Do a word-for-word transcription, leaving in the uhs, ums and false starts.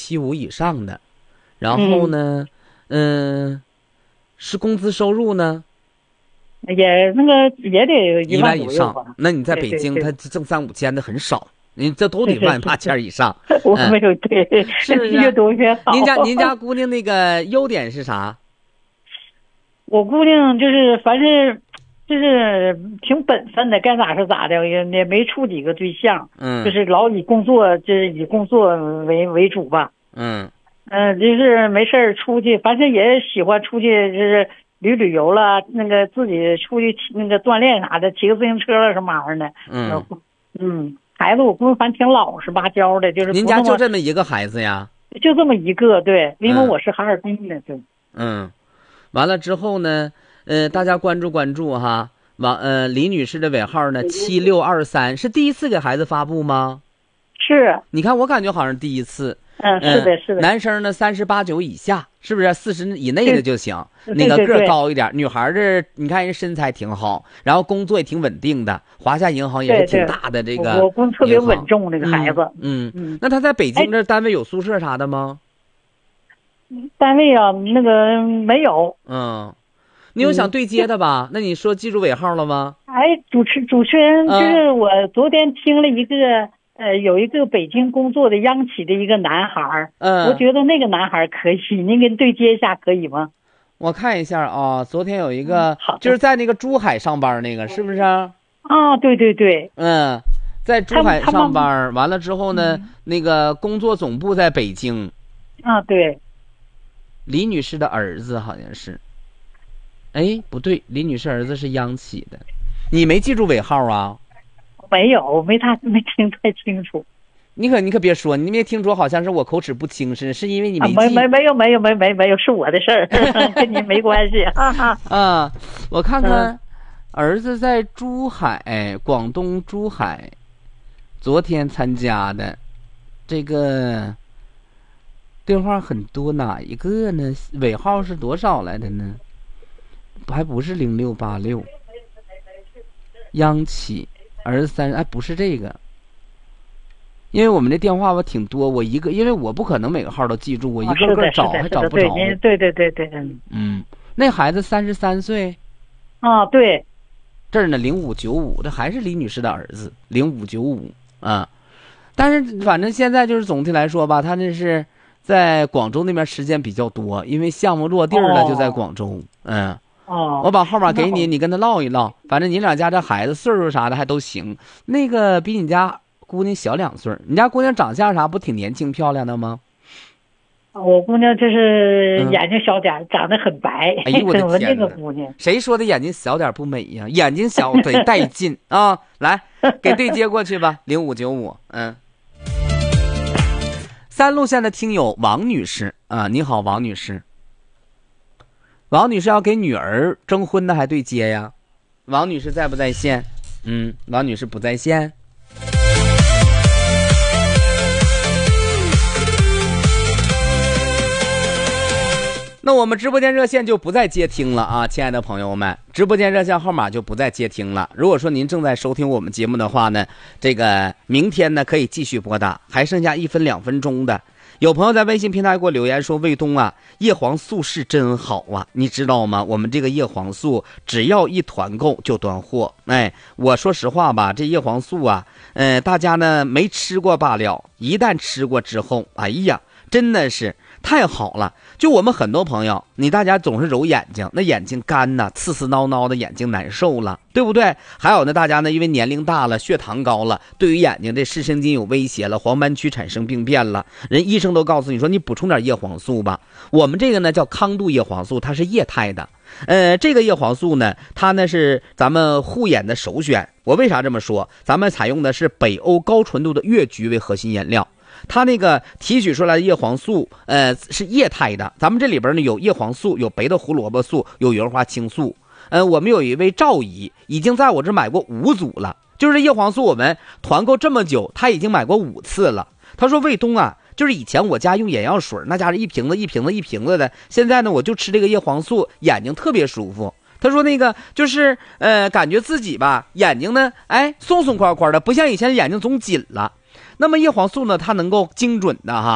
七五以上的，然后呢，嗯、呃，是工资收入呢？ 也那个也得一万万以上。那你在北京，他挣三五千的很少，你这都得万八千以上。 我没有对， 是越多越好。 您家您家姑娘那个优点是啥？ 我姑娘就是凡是就是挺本分的，该咋是咋的，也也没处几个对象， 嗯， 就是老以工作就是以工作为为主吧。 嗯嗯、呃，就是没事儿出去，反正也喜欢出去，就是旅旅游了，那个自己出去那个锻炼啥的，骑个自行车了什么玩意儿的。 嗯嗯，孩子我姑娘反正挺老实巴交的，就是您家就这么一个孩子呀？ 就这么一个，对，因为我是哈尔滨的，对。 嗯，完了之后呢，呃，大家关注关注哈。王呃李女士的尾号呢七六二三，是第一次给孩子发布吗？ 是。 你看我感觉好像第一次。 嗯，是的，是的。 男生呢三十八九以下，是不是四十以内的就行？那个个高一点。女孩的，你看人身材挺好，然后工作也挺稳定的，华夏银行也是挺大的这个。 我姑特别稳重，这个孩子。 嗯嗯。那他在北京这单位有宿舍啥的吗？ 单位啊，那个没有。 嗯。你有想对接的吧？嗯、那你说记住尾号了吗？ 哎，主持主持人，就是我昨天听了一个。嗯呃，有一个北京工作的央企的一个男孩，嗯，我觉得那个男孩可以，您跟对接一下可以吗？ 我看一下啊，昨天有一个，嗯、就是在那个珠海上班那个，是不是？ 啊，对对对， 嗯，在珠海上班，完了之后呢，嗯、那个工作总部在北京。 啊，对。 李女士的儿子好像是，哎，不对，李女士儿子是央企的，你没记住尾号啊？ 没有，没他没听太清楚。 你可你可别说，你没听说，好像是我口齿不清，是是因为你没记。 啊、没没没有没有没没没有，是我的事儿，跟你没关系。 啊，我看看，儿子在珠海，广东珠海，昨天参加的，这个电话很多，哪一个呢？尾号是多少来的呢？还不是零六八六，央企。儿子三哎，不是这个，因为我们这电话吧挺多，我一个，因为我不可能每个号都记住，我一个个找还找不着。 对对对对， 嗯，那孩子三十三岁， 啊，对， 这儿呢零五九五，这还是李女士的儿子零五九五啊。但是反正现在就是总体来说吧，他那是在广州那边时间比较多，因为项目落地了，就在广州，嗯。 哦， 我把号码给你，你跟他唠一唠。反正你俩家这孩子岁数啥的还都行。那个比你家姑娘小两岁，你家姑娘长相啥不挺年轻漂亮的吗？ 我姑娘就是眼睛小点，嗯、长得很白， 哎呦我的天！ 那个姑娘， 谁说的眼睛小点不美呀？眼睛小得带劲啊！来，给对接过去吧，零五九五，嗯。三路线的听友王女士啊，你好，王女士。王女士要给女儿征婚的还对接呀？王女士在不在线？嗯，王女士不在线。那我们直播间热线就不再接听了啊，亲爱的朋友们，直播间热线号码就不再接听了。如果说您正在收听我们节目的话呢，这个明天呢可以继续拨打，还剩下一分两分钟的。有朋友在微信平台给我留言说，卫东啊，叶黄素是真好啊，你知道吗？我们这个叶黄素只要一团购就断货。哎，我说实话吧，这叶黄素啊，呃，大家呢没吃过罢了，一旦吃过之后，哎呀，真的是太好了。就我们很多朋友，你大家总是揉眼睛，那眼睛干呐，刺刺挠挠的，眼睛难受了，对不对？还有呢，大家呢因为年龄大了，血糖高了，对于眼睛这视神经有威胁了，黄斑区产生病变了，人医生都告诉你说你补充点叶黄素吧。我们这个呢叫康度叶黄素，它是液态的。呃，这个叶黄素呢，它呢是咱们护眼的首选。我为啥这么说？咱们采用的是北欧高纯度的越橘为核心颜料。它那个提取出来的叶黄素，呃，是液态的。咱们这里边呢有叶黄素，有白的胡萝卜素，有原花青素。呃，我们有一位赵姨已经在我这买过五组了，就是叶黄素我们团购这么久，他已经买过五次了。他说卫东啊，就是以前我家用眼药水，那家是一瓶子一瓶子一瓶子的，现在呢我就吃这个叶黄素，眼睛特别舒服。他说那个就是呃，感觉自己吧眼睛呢，哎，松松快快的，不像以前眼睛总紧了。那么叶黄素呢，它能够精准的哈。